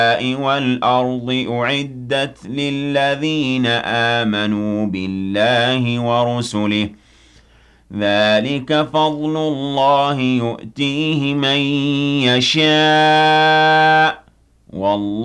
وَالْأَرْضِ أُعِدَّتْ لِلَّذِينَ آمَنُوا بِاللَّهِ وَرُسُلِهِ ۚ ذَٰلِكَ فَضْلُ اللَّهِ يُؤْتِيهِ مَن يَشَاءُ ۚ وَاللَّهُ